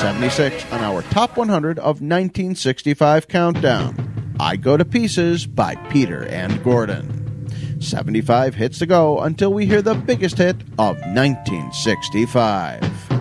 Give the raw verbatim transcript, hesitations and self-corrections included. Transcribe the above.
seventy-six on our Top one hundred of nineteen sixty-five countdown. I Go to Pieces by Peter and Gordon. seventy-five hits to go until we hear the biggest hit of nineteen sixty-five.